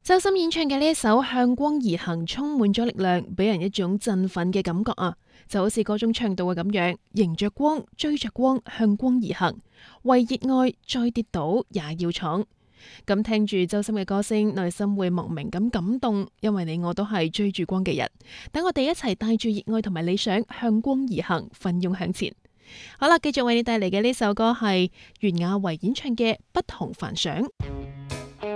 周深演唱嘅呢一首《向光而行》充滿咗力量，俾人一種振奮嘅感覺啊！就好似歌中唱到嘅咁樣，迎着光，追着光，向光而行，為熱愛再跌倒也要闖。咁聽住周深嘅歌聲，內心會莫名咁感動，因為你我都係追住光嘅人。等我哋一齊帶住熱愛同埋理想，向光而行，奮勇向前。好啦，繼續為你帶嚟嘅呢首歌係袁婭維演唱嘅《不同凡想》。